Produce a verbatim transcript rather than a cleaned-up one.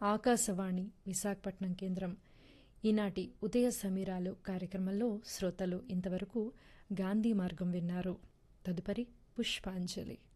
ఆకాశవాణి విశాఖపట్నం కేంద్రం. ఈనాటి ఉదయ సమీరాలు కార్యక్రమంలో శ్రోతలు ఇంతవరకు గాంధీ మార్గం విన్నారు. తదుపరి పుష్పాంజలి.